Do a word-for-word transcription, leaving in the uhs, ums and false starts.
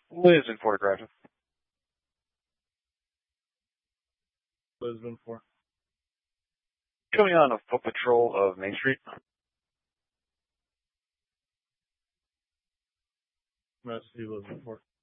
Lisbon four, Grafton. Lisbon four. Coming on a foot patrol of Main Street. Mass City, Lisbon four.